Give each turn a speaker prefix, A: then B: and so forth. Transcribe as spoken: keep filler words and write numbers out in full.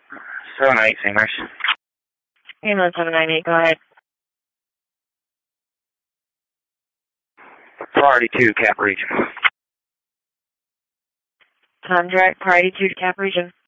A: seven eight, Seamers.
B: Ambulance seven nine eight, go ahead.
A: Priority two, Cap Region.
B: Contract, priority two to Cap Region.